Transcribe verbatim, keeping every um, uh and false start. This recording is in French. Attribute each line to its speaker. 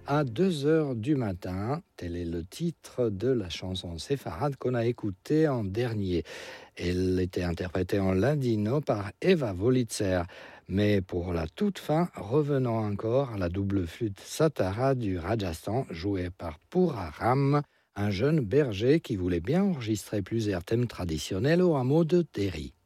Speaker 1: à deux heures du matin. Tel est le titre de la chanson séfarade qu'on a écoutée en dernier. Elle était interprétée en ladino par Eva Wolitzer. Mais pour la toute fin, revenons encore à la double flûte satara du Rajasthan, jouée par Puraram, un jeune berger qui voulait bien enregistrer plusieurs thèmes traditionnels au hameau de Terry.